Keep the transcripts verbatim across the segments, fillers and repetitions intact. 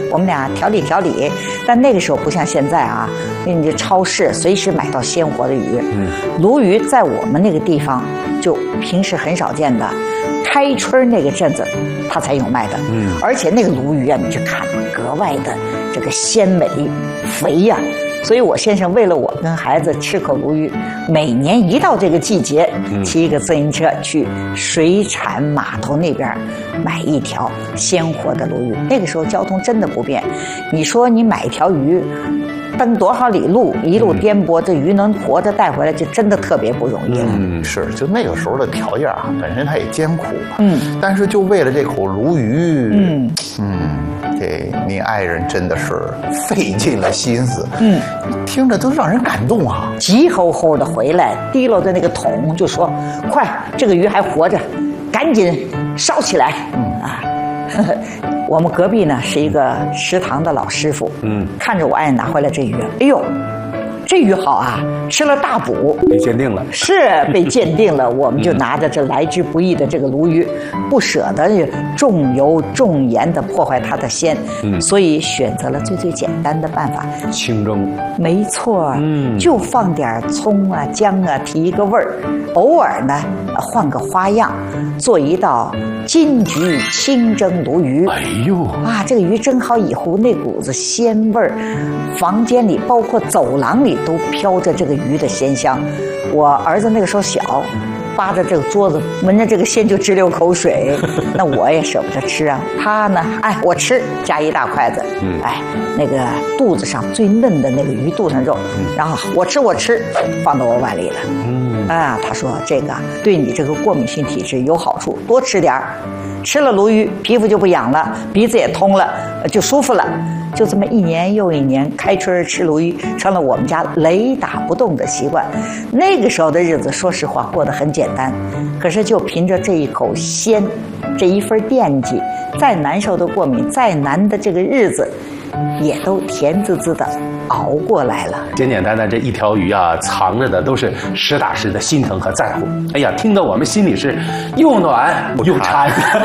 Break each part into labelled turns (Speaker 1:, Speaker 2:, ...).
Speaker 1: 我们俩调理调理。但那个时候不像现在啊，你这超市随时买到鲜活的鱼。嗯，鲈鱼在我们那个地方就平时很少见的，开春那个阵子它才有卖的。嗯，而且那个鲈鱼啊，你去看格外的这个鲜美肥呀、啊。所以我先生为了我跟孩子吃口鲈鱼，每年一到这个季节，骑一个自行车去水产码头那边买一条鲜活的鲈鱼。那个时候交通真的不便，你说你买一条鱼蹬多少里路，一路颠簸，这鱼能活着带回来，就真的特别不容易了。
Speaker 2: 嗯，是，就那个时候的条件啊，本身它也艰苦。嗯，但是就为了这口鲈鱼，嗯嗯，这您爱人真的是费尽了心思。嗯，听着都让人感动啊！
Speaker 1: 急吼吼的回来，提溜着那个桶就说：“快，这个鱼还活着，赶紧烧起来！”嗯啊。呵呵，我们隔壁呢是一个食堂的老师傅，嗯，看着我爱人拿回来这鱼，哎呦，这鱼好啊，吃了大补，
Speaker 3: 被鉴定了，
Speaker 1: 是被鉴定了。我们就拿着这来之不易的这个鲈鱼，不舍得重油重盐的破坏它的鲜，嗯，所以选择了最最简单的办法，
Speaker 3: 清蒸。
Speaker 1: 没错，嗯，就放点葱啊姜啊提一个味儿，偶尔呢换个花样，做一道金桔清蒸鲈鱼。
Speaker 3: 哎呦
Speaker 1: 啊，这个鱼蒸好以后，那股子鲜味儿，房间里包括走廊里都飘着这个鱼的鲜香。我儿子那个时候小，扒着这个桌子闻着这个鲜就直流口水，那我也舍不得吃啊。他呢，哎，我吃，夹一大筷子，嗯，哎，那个肚子上最嫩的那个鱼肚上肉，然后我吃我吃，放到我碗里了。嗯，啊，他说这个对你这个过敏性体质有好处，多吃点儿。吃了鲈鱼，皮肤就不痒了，鼻子也通了，就舒服了。就这么一年又一年，开春吃鲈鱼成了我们家雷打不动的习惯。那个时候的日子，说实话过得很简单，可是就凭着这一口鲜，这一份惦记，再难受的过敏，再难的这个日子，也都甜滋滋的熬过来了。
Speaker 3: 简简单单这一条鱼啊，藏着的都是实打实的心疼和在乎。哎呀，听得我们心里是又暖又馋。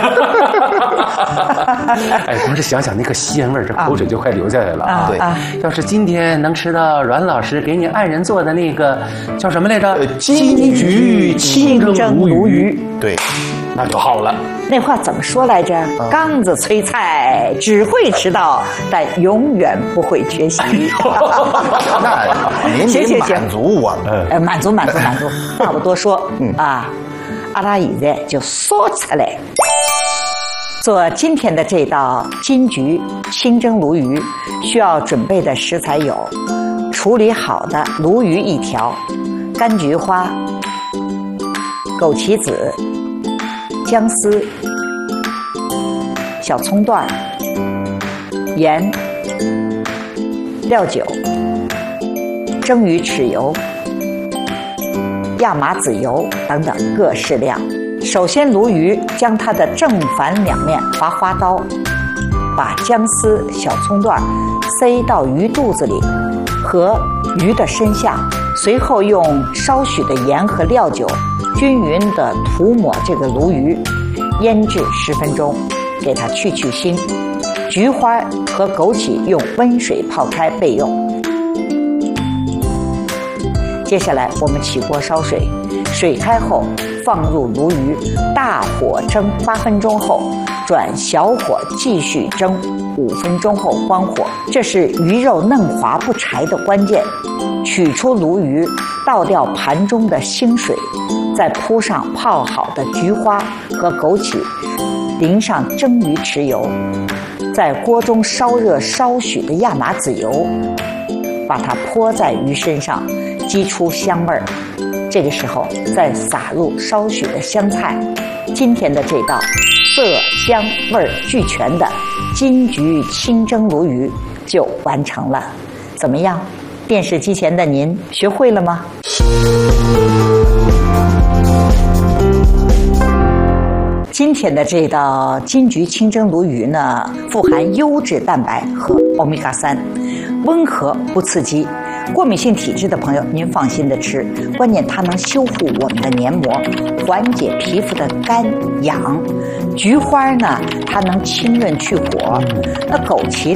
Speaker 3: 哎，光是想想那个鲜味儿，这口水就快流下来了啊！对，要是今天能吃到阮老师给你爱人做的那个叫什么来着？
Speaker 2: 金桔清蒸鲈鱼。对，
Speaker 3: 那就好了。
Speaker 1: 那话怎么说来着？嗯、缸子催菜只会迟到，但永远不会缺席。
Speaker 2: 那您得满足我们，
Speaker 1: 呃，满足满足满足。话不多说，嗯啊，阿拉现在就说出来。做今天的这道金桔清蒸鲈鱼，需要准备的食材有：处理好的鲈鱼一条，柑菊花、枸杞子、姜丝、小葱段、盐、料酒、蒸鱼豉油、亚麻籽油等等各适量。首先，鲈鱼将它的正反两面划花刀，把姜丝、小葱段塞到鱼肚子里和鱼的身下，随后用少许的盐和料酒均匀地涂抹这个鲈鱼，腌制十分钟，给它去去腥。菊花和枸杞用温水泡开备用。接下来我们起锅烧水，水开后放入鲈鱼，大火蒸八分钟后转小火继续蒸五分钟后关火，这是鱼肉嫩滑不柴的关键。取出鲈鱼，倒掉盘中的清水，再铺上泡好的菊花和枸杞，淋上蒸鱼豉油，在锅中烧热少许的亚麻籽油，把它泼在鱼身上，激出香味儿。这个时候再撒入少许的香菜，今天的这道色香味儿俱全的金桔清蒸鲈鱼就完成了。怎么样？电视机前的您学会了吗？今天的这道金桔清蒸鲈鱼呢，富含优质蛋白和欧米伽三，温和不刺激。过敏性体质的朋友，您放心的吃，关键它能修护我们的黏膜，缓解皮肤的干痒。菊花呢，它能清润去火，那枸杞